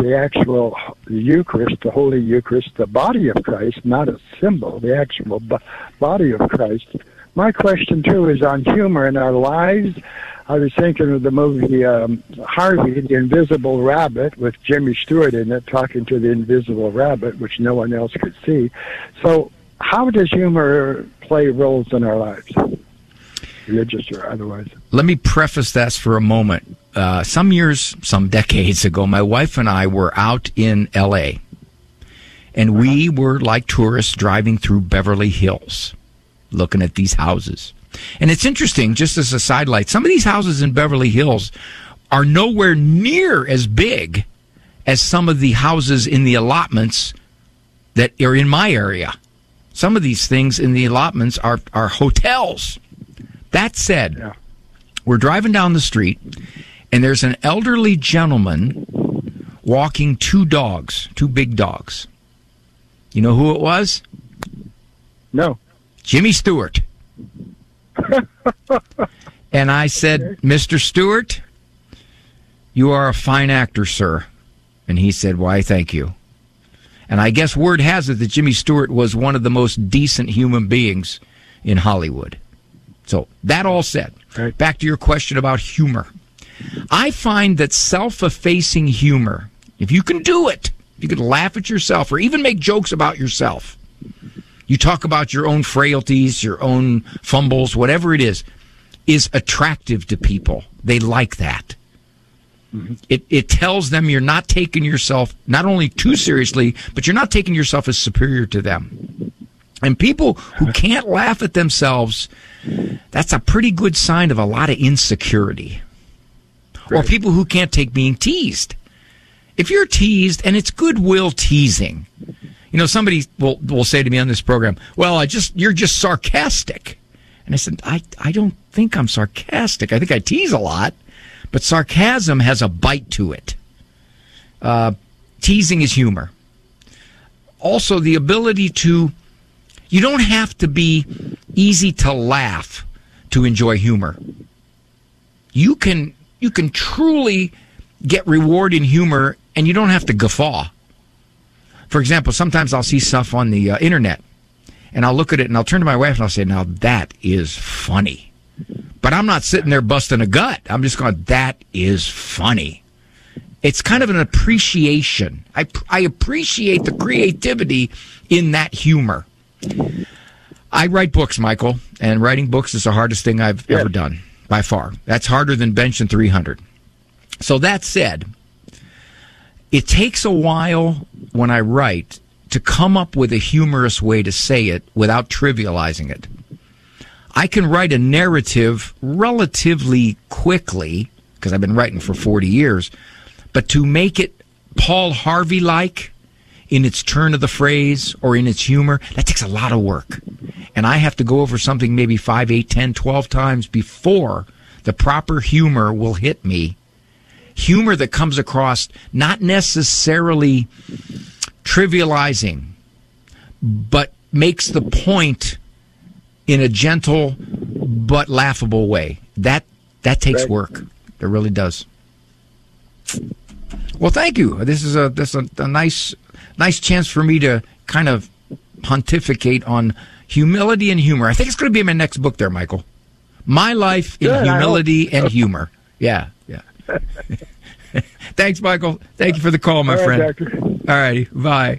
the actual Eucharist, the Holy Eucharist, the body of Christ, not a symbol, the actual body of Christ. My question, too, is on humor in our lives. I was thinking of the movie Harvey, the Invisible Rabbit, with Jimmy Stewart in it, talking to the invisible rabbit, which no one else could see. So how does humor play roles in our lives, religious or otherwise? Let me preface this for a moment. Some decades ago, my wife and I were out in L.A., and we were like tourists driving through Beverly Hills, looking at these houses. And it's interesting, just as a sidelight, some of these houses in Beverly Hills are nowhere near as big as some of the houses in the allotments that are in my area. Some of these things in the allotments are hotels. That said, we're driving down the street, and there's an elderly gentleman walking two big dogs. You know who it was? No. Jimmy Stewart. And I said, Mr. Stewart, you are a fine actor, sir. And he said, why, thank you. And I guess word has it that Jimmy Stewart was one of the most decent human beings in Hollywood. So that all said, back to your question about humor. I find that self-effacing humor, if you can do it, if you can laugh at yourself or even make jokes about yourself, you talk about your own frailties, your own fumbles, whatever it is attractive to people. They like that. Mm-hmm. It tells them you're not taking yourself not only too seriously, but you're not taking yourself as superior to them. And people who can't laugh at themselves, that's a pretty good sign of a lot of insecurity. Right. Or people who can't take being teased. If you're teased, and it's goodwill teasing, you know, somebody will say to me on this program, well, you're just sarcastic. And I said, I don't think I'm sarcastic. I think I tease a lot, but sarcasm has a bite to it. Teasing is humor. Also, the ability you don't have to be easy to laugh to enjoy humor. You can truly get reward in humor, and you don't have to guffaw. For example, sometimes I'll see stuff on the internet, and I'll look at it, and I'll turn to my wife, and I'll say, now that is funny. But I'm not sitting there busting a gut. I'm just going, that is funny. It's kind of an appreciation. I appreciate the creativity in that humor. I write books, Michael, and writing books is the hardest thing I've ever done, by far. That's harder than benching 300. So that said, it takes a while when I write to come up with a humorous way to say it without trivializing it. I can write a narrative relatively quickly, because I've been writing for 40 years, but to make it Paul Harvey-like in its turn of the phrase or in its humor, that takes a lot of work. And I have to go over something maybe 5, 8, 10, 12 times before the proper humor will hit me. Humor that comes across not necessarily trivializing, but makes the point in a gentle but laughable way. That takes work. It really does. Well, thank you. This is a nice chance for me to kind of pontificate on humility and humor. I think it's going to be in my next book there, Michael. My Life in Humility and Humor. Yeah. Thanks, Michael. Thank you for the call, my friend. Doctor. All righty. Bye.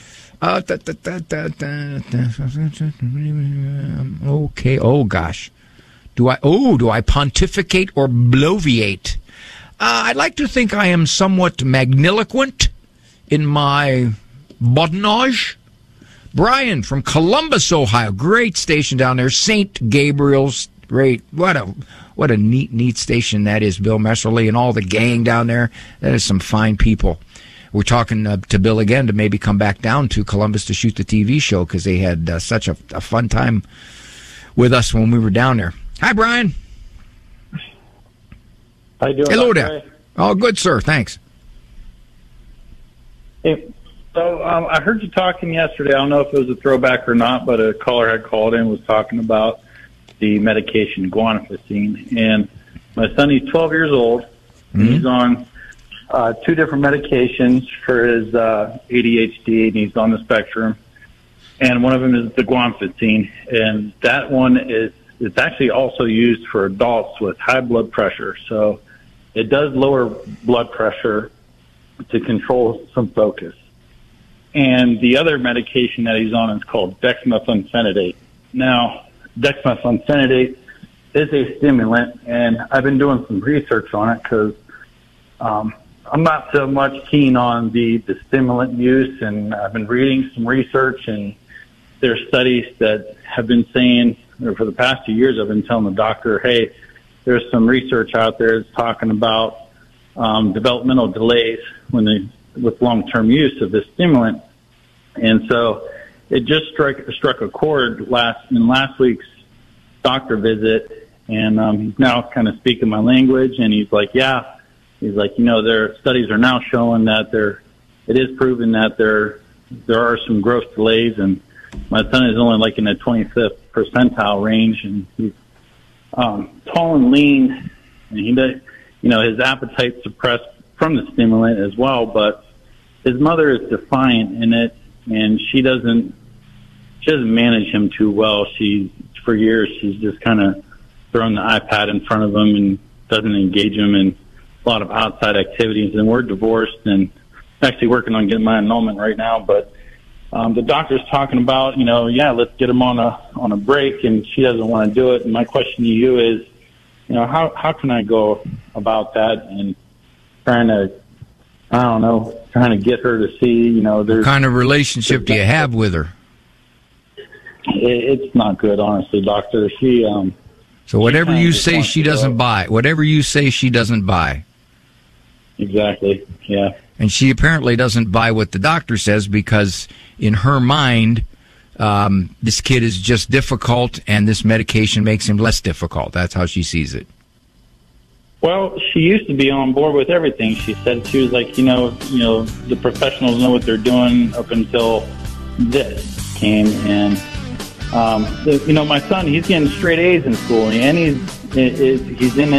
Okay. Oh, gosh. Do I pontificate or bloviate? I'd like to think I am somewhat magniloquent in my badinage. Brian from Columbus, Ohio. Great station down there. St. Gabriel's. Great. What a neat station that is, Bill Messerly and all the gang down there. That is some fine people. We're talking to Bill again to maybe come back down to Columbus to shoot the TV show because they had such a fun time with us when we were down there. Hi, Brian. How you doing? Hello there. Oh, good, sir. Thanks. Hey, so I heard you talking yesterday. I don't know if it was a throwback or not, but a caller had called in and was talking about the medication guanfacine. And my son, he's 12 years old, and he's on 2 different medications for his ADHD, and he's on the spectrum. And one of them is the guanfacine, and that one it's actually also used for adults with high blood pressure. So it does lower blood pressure to control some focus. And the other medication that he's on is called dexmethylphenidate. Now, dexmethylphenidate is a stimulant, and I've been doing some research on it because I'm not so much keen on the stimulant use, and I've been reading some research, and there are studies that have been saying, or for the past 2 years, I've been telling the doctor, hey, there's some research out there that's talking about developmental delays with long-term use of this stimulant. And so it just struck a chord in last week's doctor visit, and he's now kind of speaking my language, and he's like, their studies are now showing that it is proven that there are some growth delays, and my son is only like in the 25th percentile range, and he's tall and lean, and he does, his appetite's suppressed from the stimulant as well, but his mother is defiant in it, and she doesn't manage him too well. For years, she's just kind of thrown the iPad in front of him and doesn't engage him in a lot of outside activities, and we're divorced and actually working on getting my annulment right now, but the doctor's talking about, let's get him on a break, and she doesn't want to do it. And my question to you is, how can I go about that and trying to get her to see, what kind of relationship do you have with her? It's not good, honestly, doctor. So whatever you say, she doesn't buy. Whatever you say, she doesn't buy. Exactly. Yeah. And she apparently doesn't buy what the doctor says because in her mind, this kid is just difficult and this medication makes him less difficult. That's how she sees it. Well, she used to be on board with everything. She said she was like, the professionals know what they're doing up until this came. And, my son, he's getting straight A's in school, and he's in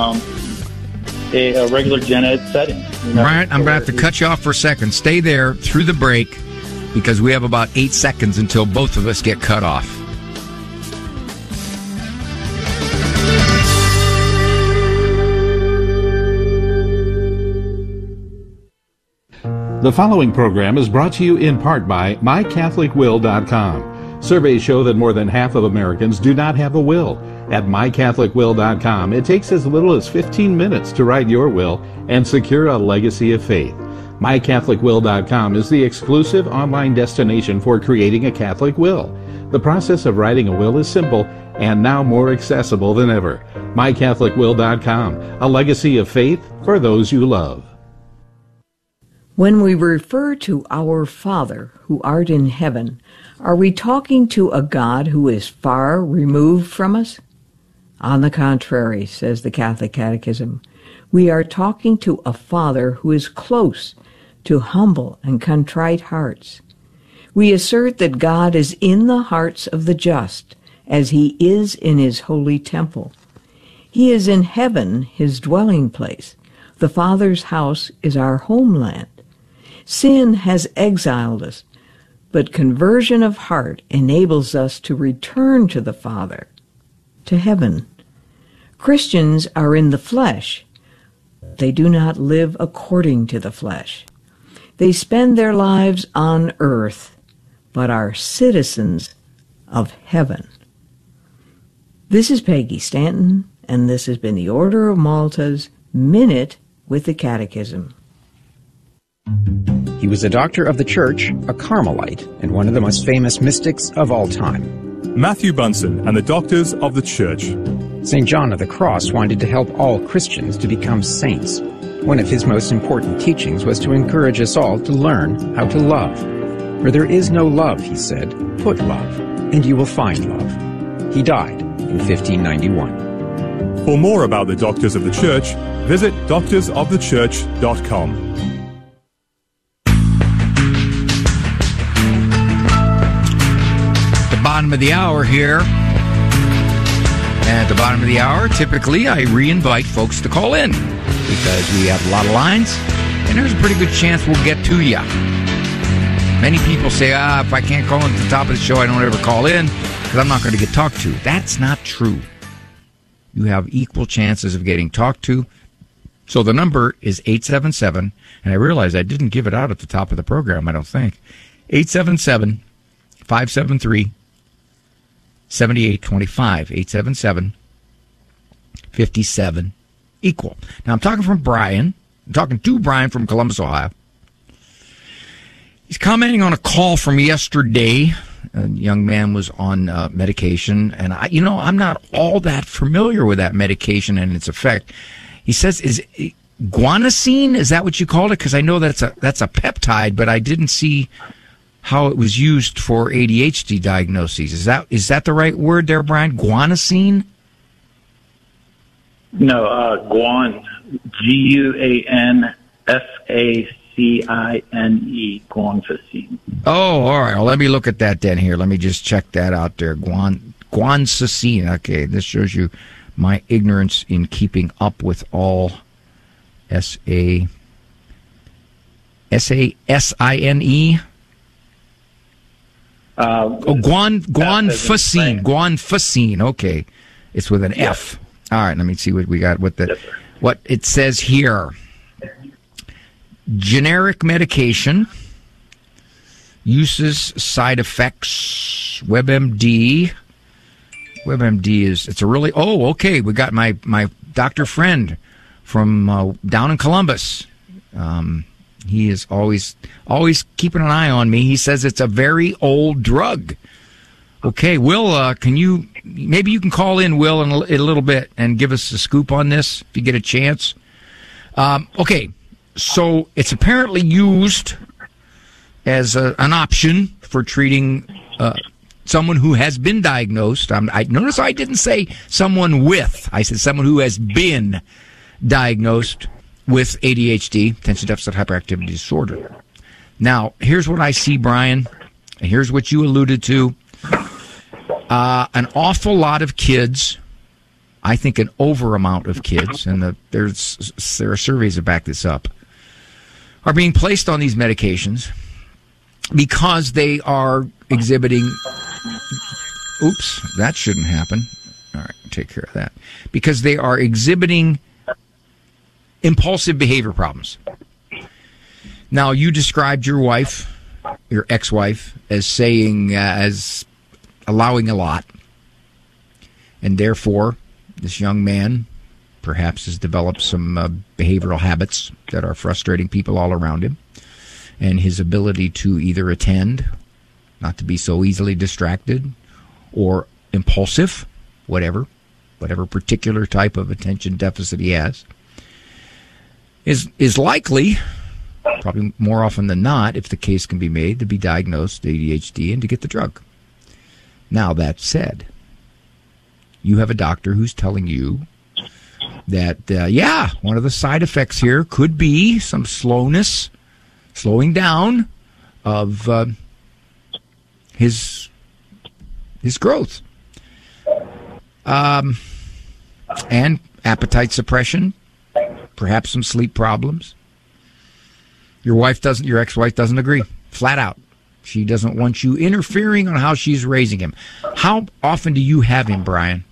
a regular gen ed setting. Brian, I'm going to have to cut you off for a second. Stay there through the break because we have about 8 seconds until both of us get cut off. The following program is brought to you in part by MyCatholicWill.com. Surveys show that more than half of Americans do not have a will. At MyCatholicWill.com, it takes as little as 15 minutes to write your will and secure a legacy of faith. MyCatholicWill.com is the exclusive online destination for creating a Catholic will. The process of writing a will is simple and now more accessible than ever. MyCatholicWill.com, a legacy of faith for those you love. When we refer to our Father who art in heaven, are we talking to a God who is far removed from us? On the contrary, says the Catholic Catechism, we are talking to a Father who is close to humble and contrite hearts. We assert that God is in the hearts of the just, as he is in his holy temple. He is in heaven, his dwelling place. The Father's house is our homeland. Sin has exiled us, but conversion of heart enables us to return to the Father, to heaven. Christians are in the flesh. They do not live according to the flesh. They spend their lives on earth, but are citizens of heaven. This is Peggy Stanton, and this has been the Order of Malta's Minute with the Catechism. He was a doctor of the Church, a Carmelite, and one of the most famous mystics of all time. Matthew Bunson and the Doctors of the Church. St. John of the Cross wanted to help all Christians to become saints. One of his most important teachings was to encourage us all to learn how to love. Where there is no love, he said, put love, and you will find love. He died in 1591. For more about the Doctors of the Church, visit doctorsofthechurch.com. Bottom of the hour here. At the bottom of the hour, typically I re-invite folks to call in because we have a lot of lines and there's a pretty good chance we'll get to you. Many people say, if I can't call in at the top of the show, I don't ever call in because I'm not going to get talked to. That's not true. You have equal chances of getting talked to. So the number is 877, and I realize I didn't give it out at the top of the program, I don't think. 877-573-7825. 877-57 equal. Now I'm talking from Brian. I'm talking to Brian from Columbus, Ohio. He's commenting on a call from yesterday. A young man was on medication, and I'm not all that familiar with that medication and its effect. He says, "Is guanosine? Is that what you called it? Because I know that's a peptide, but I didn't see how it was used for ADHD diagnoses. Is that the right word there, Brian? Guanosine? No, guan, Guancine, guanfacine. Oh, all right. Well, let me look at that then here. Let me just check that out there. Guancine. Okay, this shows you my ignorance in keeping up with all S-A-S-I-N-E. Guanfacine. Guanfacine. Okay. It's with an F. All right, let me see what we got. What it says here. Generic medication. Uses, side effects. WebMD. WebMD it's a really, okay. We got my doctor friend from down in Columbus. He is always keeping an eye on me. He says it's a very old drug. Okay, Will, maybe you can call in, Will, in a little bit and give us a scoop on this if you get a chance. Okay, so it's apparently used as an option for treating someone who has been diagnosed. I notice I didn't say someone with. I said someone who has been diagnosed with ADHD, attention deficit hyperactivity disorder. Now, here's what I see, Brian. Here's what you alluded to. An awful lot of kids, I think an over amount of kids, and there are surveys that back this up, are being placed on these medications because they are exhibiting... Oops, that shouldn't happen. All right, take care of that. Because they are exhibiting impulsive behavior problems. Now, you described your wife, your ex-wife, as saying, as allowing a lot. And therefore, this young man perhaps has developed some behavioral habits that are frustrating people all around him. And his ability to either attend, not to be so easily distracted, or impulsive, whatever particular type of attention deficit he has, is likely, probably more often than not, if the case can be made, to be diagnosed ADHD and to get the drug. Now, that said, you have a doctor who's telling you that, one of the side effects here could be some slowing down of his growth. And appetite suppression, perhaps some sleep problems. Your ex-wife doesn't agree, flat out. She doesn't want you interfering on how she's raising him. How often do you have him, Brian?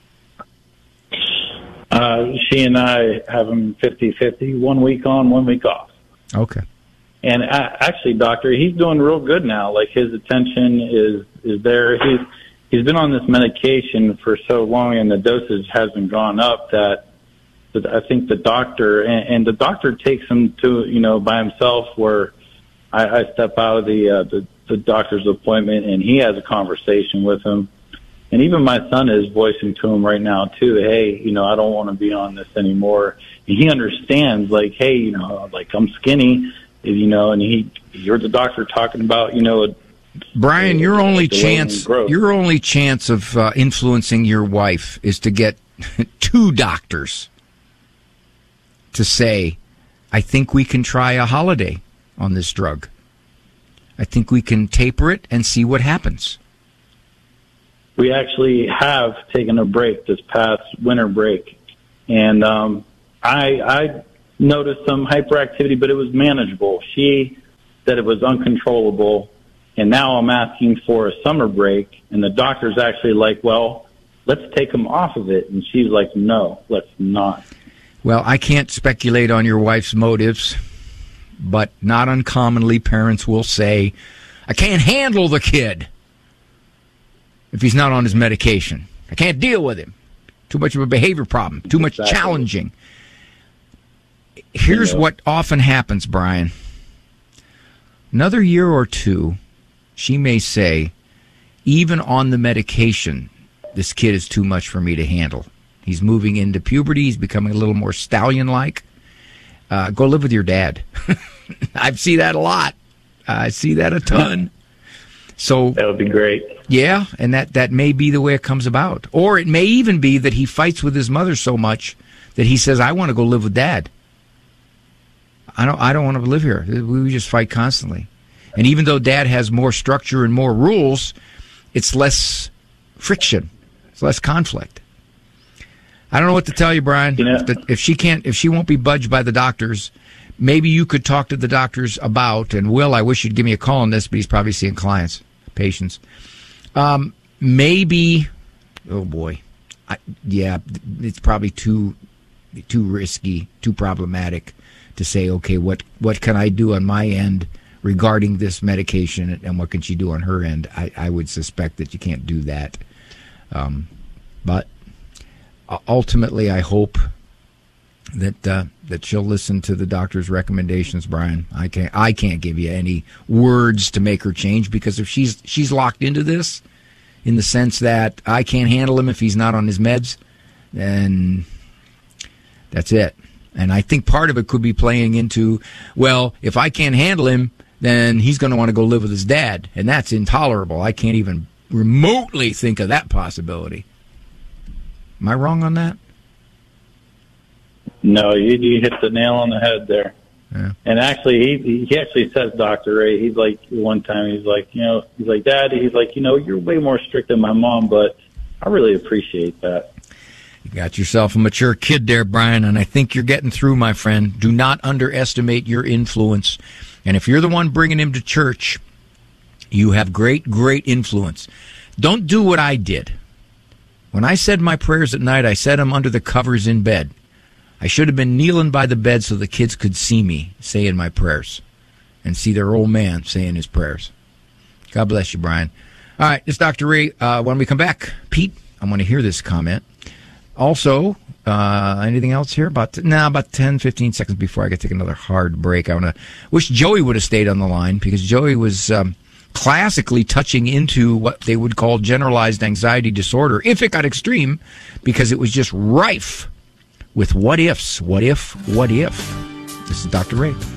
She and I have him 50-50, 1 week on, 1 week off. Okay. And actually, doctor, he's doing real good now. Like, his attention is there. He's been on this medication for so long, and the dosage hasn't gone up that I think the doctor, and the doctor takes him to, by himself, where I step out of the doctor's appointment and he has a conversation with him. And even my son is voicing to him right now too, hey, I don't want to be on this anymore. And he understands, like, hey, like, I'm skinny, and you're the doctor talking about, Brian, your only chance of influencing your wife is to get two doctors to say, I think we can try a holiday on this drug. I think we can taper it and see what happens. We actually have taken a break this past winter break, and I noticed some hyperactivity, but it was manageable. She said it was uncontrollable, and now I'm asking for a summer break, and the doctor's actually like, well, let's take him off of it. And she's like, no, let's not. Well, I can't speculate on your wife's motives, but not uncommonly parents will say, I can't handle the kid if he's not on his medication. I can't deal with him. Too much of a behavior problem. Too much challenging. Here's what often happens, Brian. Another year or two, she may say, even on the medication, this kid is too much for me to handle. He's moving into puberty. He's becoming a little more stallion-like. Go live with your dad. I see that a lot. I see that a ton. So that would be great. Yeah, and that may be the way it comes about. Or it may even be that he fights with his mother so much that he says, I want to go live with Dad. I don't want to live here. We just fight constantly. And even though Dad has more structure and more rules, it's less friction. It's less conflict. I don't know what to tell you, Brian. If she won't be budged by the doctors, maybe you could talk to the doctors about, and Will, I wish you'd give me a call on this, but he's probably seeing patients. Maybe, oh boy, it's probably too risky, too problematic to say, okay, what can I do on my end regarding this medication, and what can she do on her end? I would suspect that you can't do that. But ultimately, I hope that she'll listen to the doctor's recommendations, Brian. I can't give you any words to make her change, because if she's locked into this, in the sense that I can't handle him if he's not on his meds, then that's it. And I think part of it could be playing into, well, if I can't handle him, then he's going to want to go live with his dad, and that's intolerable. I can't even remotely think of that possibility. Am I wrong on that? No, you hit the nail on the head there. Yeah. And actually, he actually says, Dr. Ray, he's like, one time, he's like, Dad, he's like, you're way more strict than my mom, but I really appreciate that. You got yourself a mature kid there, Brian, and I think you're getting through, my friend. Do not underestimate your influence. And if you're the one bringing him to church, you have great, great influence. Don't do what I did. When I said my prayers at night, I said them under the covers in bed. I should have been kneeling by the bed so the kids could see me saying my prayers and see their old man saying his prayers. God bless you, Brian. All right, it's Dr. Ray. When we come back, Pete, I want to hear this comment. Also, anything else here? About 10, 15 seconds before I get to take another hard break. I want to wish Joey would have stayed on the line, because Joey was classically touching into what they would call generalized anxiety disorder, if it got extreme, because it was just rife with what ifs. What if? What if? This is Dr. Ray.